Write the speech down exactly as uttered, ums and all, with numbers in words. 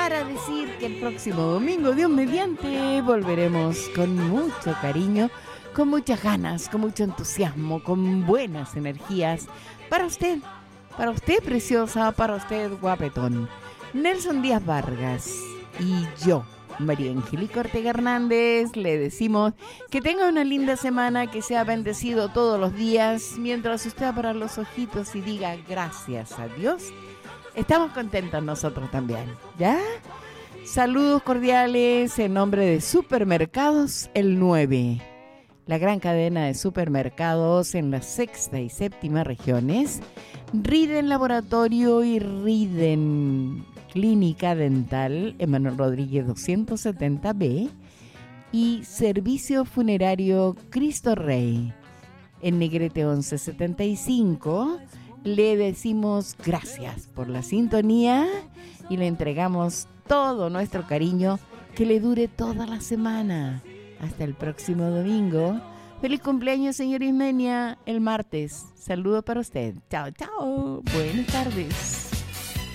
para decir que el próximo domingo, Dios mediante, volveremos con mucho cariño, con muchas ganas, con mucho entusiasmo, con buenas energías para usted, para usted preciosa, para usted guapetón. Nelson Díaz Vargas y yo, María Angélica Ortega Hernández, le decimos que tenga una linda semana, que sea bendecido todos los días, mientras usted abra los ojitos y diga gracias a Dios. Estamos contentos nosotros también, ¿ya? Saludos cordiales en nombre de Supermercados El nueve, la gran cadena de supermercados en la sexta y séptima regiones, Riden Laboratorio y Riden Clínica Dental, Emanuel Rodríguez doscientos setenta B, y Servicio Funerario Cristo Rey, en Negrete once setenta y cinco. Le decimos gracias por la sintonía y le entregamos todo nuestro cariño, que le dure toda la semana. Hasta el próximo domingo. Feliz cumpleaños, señor Ismenia, el martes. Saludo para usted. Chao, chao. Buenas tardes.